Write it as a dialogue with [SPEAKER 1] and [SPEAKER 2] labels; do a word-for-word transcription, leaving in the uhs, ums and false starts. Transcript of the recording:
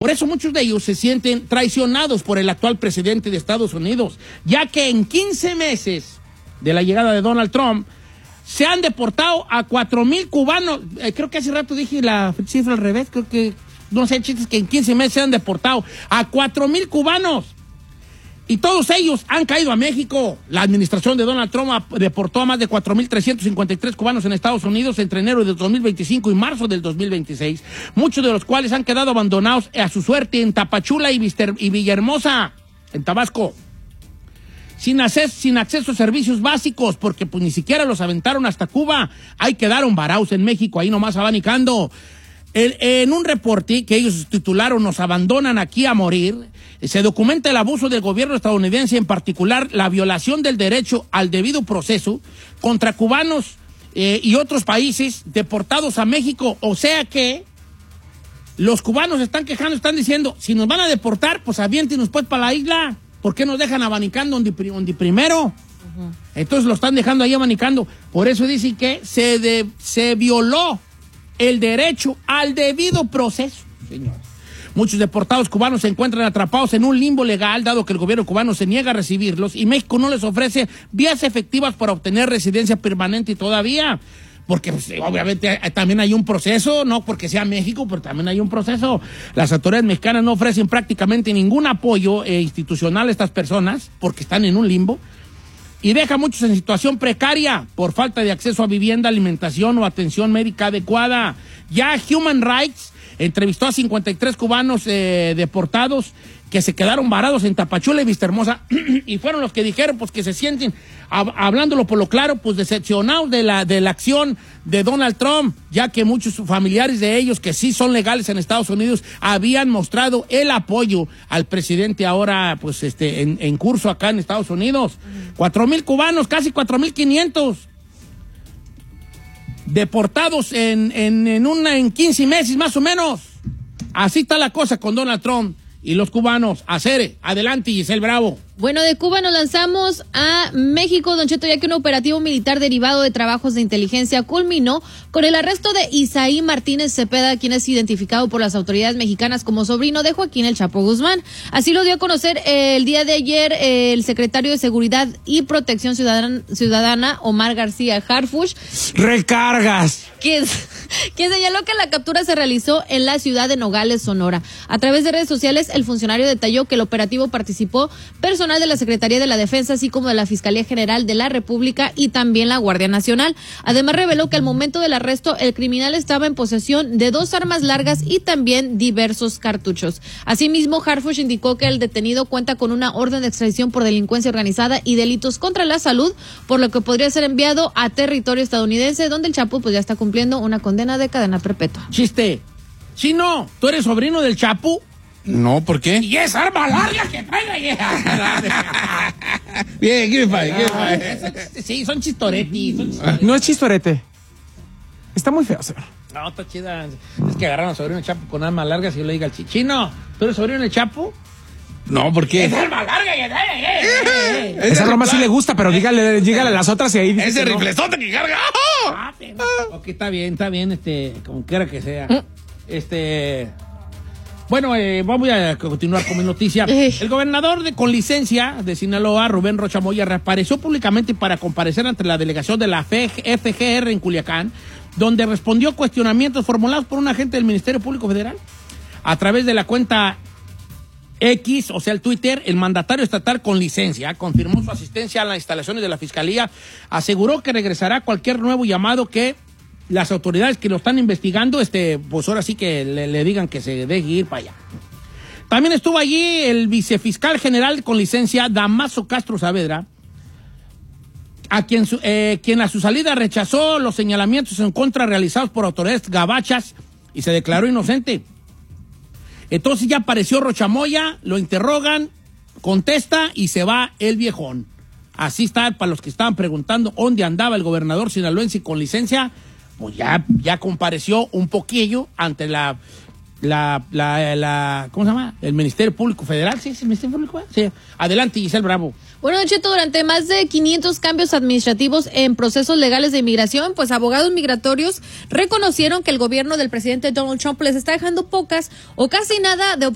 [SPEAKER 1] Por eso muchos de ellos se sienten traicionados por el actual presidente de Estados Unidos, ya que en quince meses de la llegada de Donald Trump se han deportado a cuatro mil cubanos. Eh, creo que hace rato dije la cifra al revés, creo que, no sé, chistes, que en quince meses se han deportado a cuatro mil cubanos. Y todos ellos han caído a México. La administración de Donald Trump deportó a más de cuatro mil trescientos cincuenta y tres cubanos en Estados Unidos entre enero del dos mil veinticinco y marzo del dos mil veintiséis, muchos de los cuales han quedado abandonados a su suerte en Tapachula y, Vister, y Villahermosa, en Tabasco, sin acceso, sin acceso a servicios básicos, porque pues ni siquiera los aventaron hasta Cuba. Ahí quedaron varados en México, ahí nomás abanicando. En, en un reporte que ellos titularon "Nos abandonan aquí a morir", se documenta el abuso del gobierno estadounidense, en particular la violación del derecho al debido proceso contra cubanos eh, y otros países deportados a México. O sea que los cubanos están quejando, están diciendo, si nos van a deportar, pues aviéntenos pues para la isla. ¿Por qué nos dejan abanicando donde, donde primero? Uh-huh. Entonces lo están dejando ahí abanicando. Por eso dicen que se, de, se violó el derecho al debido proceso, señores. Muchos deportados cubanos se encuentran atrapados en un limbo legal, dado que el gobierno cubano se niega a recibirlos y México no les ofrece vías efectivas para obtener residencia permanente todavía. Porque pues, obviamente también hay un proceso, no porque sea México, pero también hay un proceso. Las autoridades mexicanas no ofrecen prácticamente ningún apoyo eh, institucional a estas personas porque están en un limbo, y deja a muchos en situación precaria por falta de acceso a vivienda, alimentación o atención médica adecuada. Ya Human Rights entrevistó a cincuenta y tres cubanos eh, deportados que se quedaron varados en Tapachula y Vistahermosa y fueron los que dijeron pues que se sienten, hab- hablándolo por lo claro, pues decepcionados de la, de la acción de Donald Trump, ya que muchos familiares de ellos que sí son legales en Estados Unidos habían mostrado el apoyo al presidente ahora pues este en, en curso acá en Estados Unidos. Cuatro mil cubanos, casi cuatro mil quinientos deportados en, en, en, una, en quince meses más o menos. Así está la cosa con Donald Trump y los cubanos. Acere, adelante, Giselle Bravo.
[SPEAKER 2] Bueno, de Cuba nos lanzamos a México, Don Cheto, ya que un operativo militar derivado de trabajos de inteligencia culminó con el arresto de Isaí Martínez Cepeda, quien es identificado por las autoridades mexicanas como sobrino de Joaquín El Chapo Guzmán. Así lo dio a conocer eh, el día de ayer eh, el secretario de Seguridad y Protección Ciudadana, Ciudadana Omar García Harfuch.
[SPEAKER 3] ¡Recargas!
[SPEAKER 2] Quien, quien señaló que la captura se realizó en la ciudad de Nogales, Sonora. A través de redes sociales, el funcionario detalló que el operativo participó personal de la Secretaría de la Defensa, así como de la Fiscalía General de la República y también la Guardia Nacional. Además, reveló que al momento del arresto, el criminal estaba en posesión de dos armas largas y también diversos cartuchos. Asimismo, Harfuch indicó que el detenido cuenta con una orden de extradición por delincuencia organizada y delitos contra la salud, por lo que podría ser enviado a territorio estadounidense, donde el Chapo pues ya está cumpliendo una condena de cadena perpetua.
[SPEAKER 1] Chiste. Chino, ¿tú eres sobrino del Chapo?
[SPEAKER 3] No, ¿por qué?
[SPEAKER 1] Y es arma larga que traiga.
[SPEAKER 3] Bien, give me five, give me five.
[SPEAKER 1] Sí, son chistoretis. Son chistoretis.
[SPEAKER 3] No es chistorete. Está muy feo, señor.
[SPEAKER 1] No, está chida. Es que agarraron a sobrino del Chapo con armas largas y yo le diga al Chino, ¿tú eres sobrino del Chapo?
[SPEAKER 3] No, ¿por qué?
[SPEAKER 1] Es arma larga que traiga.
[SPEAKER 3] Esa broma sí le gusta, pero dígale, dígale a las otras y ahí dice
[SPEAKER 4] Ese
[SPEAKER 3] que no.
[SPEAKER 4] riflezote que carga.
[SPEAKER 1] Ah, pero, ok, está bien, está bien, este, como quiera que sea. Este... Bueno, eh, vamos a continuar con mi noticia. El gobernador de, con licencia de Sinaloa, Rubén Rocha Moya, reapareció públicamente para comparecer ante la delegación de la F G R en Culiacán, donde respondió cuestionamientos formulados por un agente del Ministerio Público Federal. A través de la cuenta X, o sea, el Twitter, el mandatario estatal con licencia confirmó su asistencia a las instalaciones de la Fiscalía, aseguró que regresará a cualquier nuevo llamado que las autoridades que lo están investigando, este, pues ahora sí que le, le digan que se deje ir para allá. También estuvo allí el vicefiscal general con licencia, Damaso Castro Saavedra, a quien, eh, quien a su salida rechazó los señalamientos en contra realizados por autoridades gabachas y se declaró inocente. Entonces ya apareció Rocha Moya, lo interrogan, contesta y se va el viejón. Así está, para los que estaban preguntando dónde andaba el gobernador sinaloense con licencia, pues ya, ya compareció un poquillo ante la, la, la, la, ¿cómo se llama? El Ministerio Público Federal, ¿sí? ¿Es el Ministerio Público? Sí. Adelante, Giselle Bravo.
[SPEAKER 2] Bueno, Don Cheto, durante más de quinientos cambios administrativos en procesos legales de inmigración, pues abogados migratorios reconocieron que el gobierno del presidente Donald Trump les está dejando pocas o casi nada de opciones